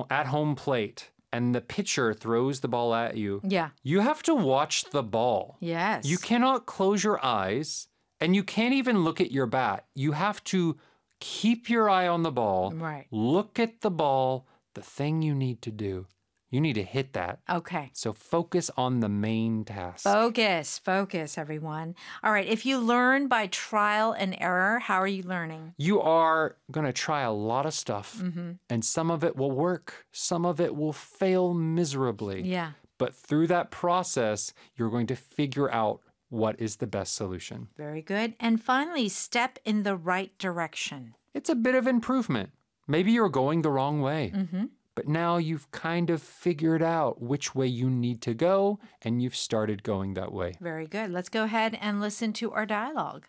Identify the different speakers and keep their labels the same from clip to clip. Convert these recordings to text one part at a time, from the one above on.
Speaker 1: at home plate and the pitcher throws the ball at you,
Speaker 2: Yeah.
Speaker 1: you have to watch the ball.
Speaker 2: Yes.
Speaker 1: You cannot close your eyes and you can't even look at your bat. You have to keep your eye on the ball,
Speaker 2: Right.
Speaker 1: look at the ball, the thing you need to do. You need to hit that.
Speaker 2: Okay.
Speaker 1: So focus on the main task.
Speaker 2: Focus, everyone. All right. If you learn by trial and error, how are you learning?
Speaker 1: You are going to try a lot of stuff, and some of it will work. Some of it will fail miserably.
Speaker 2: Yeah.
Speaker 1: But through that process, you're going to figure out what is the best solution.
Speaker 2: Very good. And finally, step in the right direction.
Speaker 1: It's a bit of improvement. Maybe you're going the wrong way. But now you've kind of figured out which way you need to go, and you've started going that way.
Speaker 2: Very good. Let's go ahead and listen to our dialogue.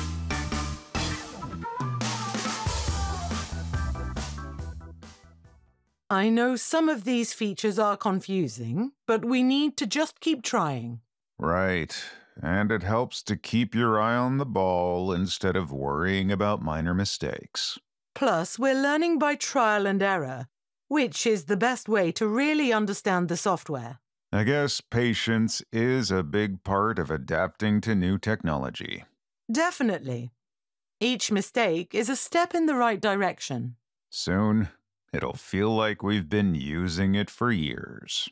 Speaker 3: I know some of these features are confusing, but we need to just keep trying.
Speaker 4: Right. And it helps to keep your eye on the ball instead of worrying about minor mistakes.
Speaker 3: Plus, we're learning by trial and error, which is the best way to really understand the software.
Speaker 4: I guess patience is a big part of adapting to new technology.
Speaker 3: Definitely. Each mistake is a step in the right direction.
Speaker 4: Soon, it'll feel like we've been using it for years.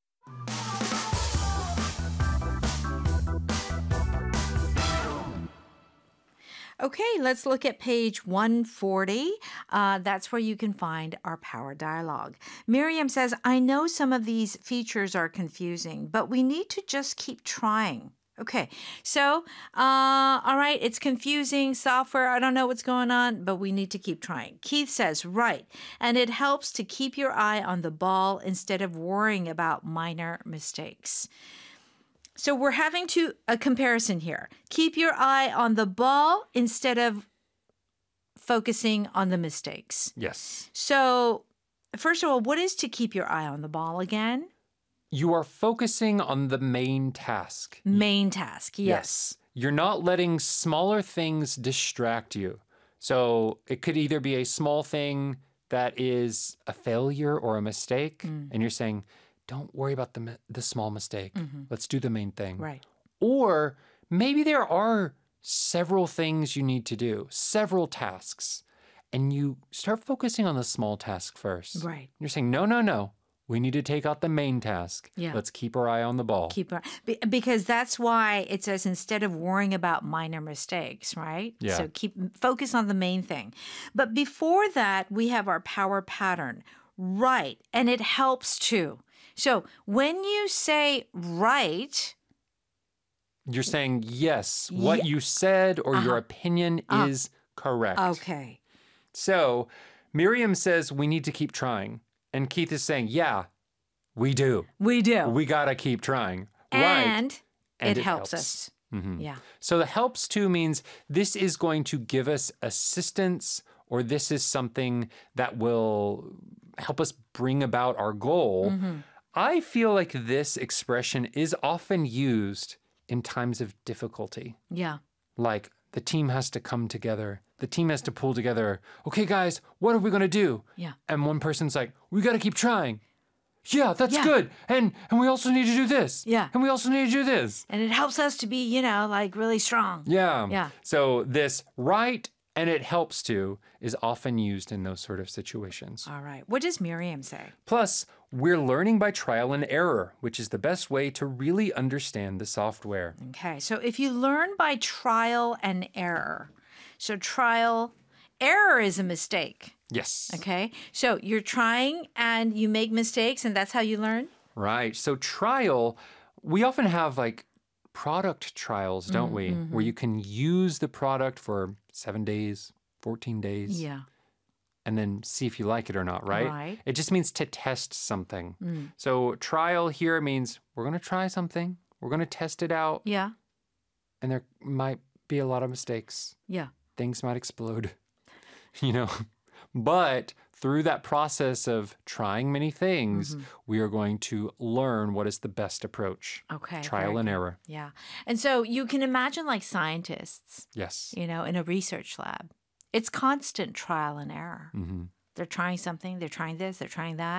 Speaker 2: Okay, let's look at page 140. That's where you can find our power dialogue. Miriam says, I know some of these features are confusing, but we need to just keep trying. Okay, so, all right, it's confusing software. I don't know what's going on, but we need to keep trying. Keith says, right, and it helps to keep your eye on the ball instead of worrying about minor mistakes. So we're having a comparison here. Keep your eye on the ball instead of focusing on the mistakes.
Speaker 1: Yes.
Speaker 2: So, first of all, what is to keep your eye on the ball again?
Speaker 1: You are focusing on the main task.
Speaker 2: Main task, yes.
Speaker 1: You're not letting smaller things distract you. So it could either be a small thing that is a failure or a mistake, and you're saying, don't worry about the small mistake. Let's do the main thing.
Speaker 2: Right.
Speaker 1: Or maybe there are several things you need to do, several tasks, and you start focusing on the small task first.
Speaker 2: Right.
Speaker 1: You're saying, no. We need to take out the main task.
Speaker 2: Yeah.
Speaker 1: Let's keep our eye on the ball.
Speaker 2: Because that's why it says instead of worrying about minor mistakes, right?
Speaker 1: Yeah.
Speaker 2: So focus on the main thing. But before that, we have our power pattern. Right. And it helps too. So when you say right,
Speaker 1: You're saying, yes, what you said or your opinion is correct.
Speaker 2: okay.
Speaker 1: So Miriam says we need to keep trying. And Keith is saying, yeah, we do.
Speaker 2: We do.
Speaker 1: We got to keep trying.
Speaker 2: And
Speaker 1: right.
Speaker 2: it helps us. Yeah.
Speaker 1: So the helps to means this is going to give us assistance, or this is something that will help us bring about our goal. I feel like this expression is often used in times of difficulty.
Speaker 2: Yeah.
Speaker 1: Like the team has to come together. The team has to pull together. Okay, guys, what are we going to do?
Speaker 2: Yeah.
Speaker 1: And one person's like, we got to keep trying. Yeah, that's
Speaker 2: Yeah.
Speaker 1: good. And we also need to do this.
Speaker 2: Yeah.
Speaker 1: And we also need to do this.
Speaker 2: And it helps us to be, like really strong.
Speaker 1: Yeah.
Speaker 2: Yeah.
Speaker 1: So this right and it helps to is often used in those sort of situations.
Speaker 2: All right. What does Miriam say?
Speaker 1: Plus, we're learning by trial and error, which is the best way to really understand the software.
Speaker 2: Okay. So if you learn by trial and error, so error is a mistake.
Speaker 1: Yes.
Speaker 2: Okay. So you're trying and you make mistakes and that's how you learn?
Speaker 1: Right. So trial, we often have like product trials, don't we? Where you can use the product for 7 days, 14 days.
Speaker 2: Yeah.
Speaker 1: And then see if you like it or not, right?
Speaker 2: Right.
Speaker 1: It just means to test something. So trial here means we're going to try something. We're going to test it out.
Speaker 2: Yeah.
Speaker 1: And there might be a lot of mistakes.
Speaker 2: Yeah.
Speaker 1: Things might explode, But through that process of trying many things, we are going to learn what is the best approach.
Speaker 2: Okay.
Speaker 1: Trial
Speaker 2: very
Speaker 1: and
Speaker 2: good.
Speaker 1: error.
Speaker 2: Yeah. And so you can imagine like scientists,
Speaker 1: Yes.
Speaker 2: in a research lab. It's constant trial and error.
Speaker 1: Mm-hmm.
Speaker 2: They're trying something, they're trying this, they're trying that.